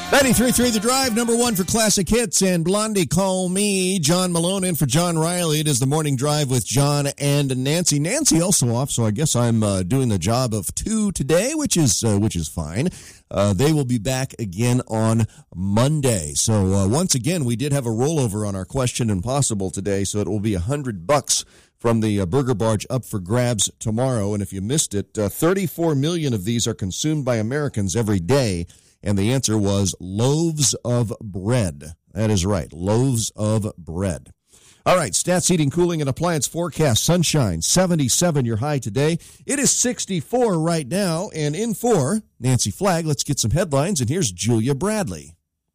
93.3 The Drive, number one for classic hits, and Blondie Call Me. John Malone in for John Riley. It is the morning drive with John and Nancy. Nancy also off, so I guess I'm doing the job of two today, which is fine. They will be back again on Monday. So once again, we did have a rollover on our Question Impossible today, so it will be $100 from the Burger Barge up for grabs tomorrow. And if you missed it, 34 million of these are consumed by Americans every day. And the answer was loaves of bread. That is right, loaves of bread. All right, Stats, Heating, Cooling, and Appliance forecast. Sunshine, 77 your high today. It is 64 right now. And in for Nancy Flagg, let's get some headlines. And here's Julia Bradley.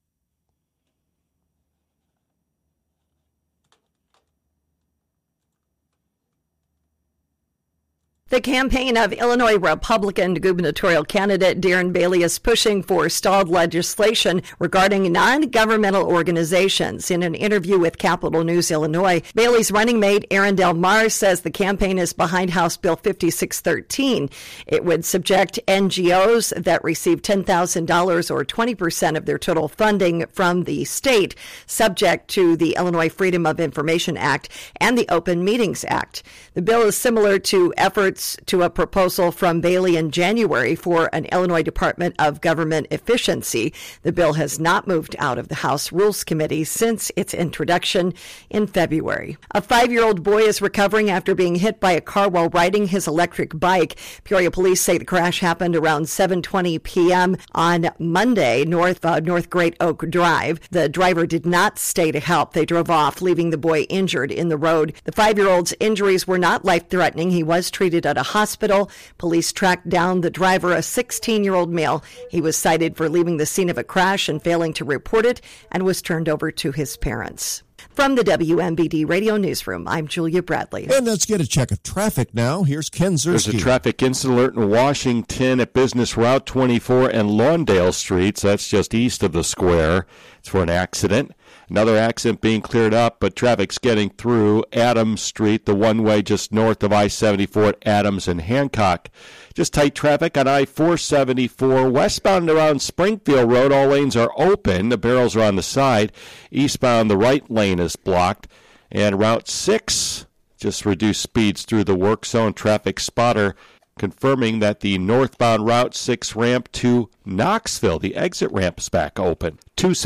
The campaign of Illinois Republican gubernatorial candidate Darren Bailey is pushing for stalled legislation regarding non-governmental organizations. In an interview with Capital News Illinois, Bailey's running mate Aaron Del Mar says the campaign is behind House Bill 5613. It would subject NGOs that receive $10,000 or 20% of their total funding from the state, subject to the Illinois Freedom of Information Act and the Open Meetings Act. The bill is similar to efforts to a proposal from Bailey in January for an Illinois Department of Government Efficiency. The bill has not moved out of the House Rules Committee since its introduction in February. A 5-year-old boy is recovering after being hit by a car while riding his electric bike. Peoria police say the crash happened around 7:20 p.m. on Monday, north Great Oak Drive. The driver did not stay to help. They drove off, leaving the boy injured in the road. The 5-year-old's injuries were not life-threatening. He was treated at a hospital. Police tracked down the driver, a 16-year-old male. He was cited for leaving the scene of a crash and failing to report it and was turned over to his parents. From the WMBD Radio Newsroom, I'm Julia Bradley. And let's get a check of traffic now. Here's Ken Ziersky. There's a traffic incident alert in Washington at Business Route 24 and Lawndale Streets. That's just east of the square. It's for an accident. Another accident being cleared up, but traffic's getting through Adams Street, the one-way just north of I-74 at Adams and Hancock. Just tight traffic on I-474 westbound around Springfield Road. All lanes are open. The barrels are on the side. Eastbound, the right lane is blocked. And Route 6, just reduced speeds through the work zone. Traffic spotter confirming that the northbound Route 6 ramp to Knoxville, the exit ramp, is back open.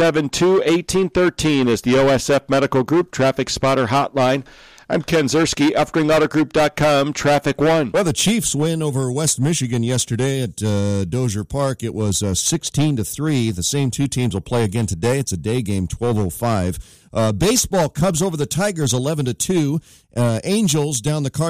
272-1813 is the OSF Medical Group Traffic Spotter Hotline. I'm Ken Ziersky, UpstreamAutoGroup.com, Traffic 1. Well, the Chiefs win over West Michigan yesterday at Dozier Park. It was 16-3. The same two teams will play again today. It's a day game, 12:05. Baseball, Cubs over the Tigers, 11-2. Angels down the Cardinals.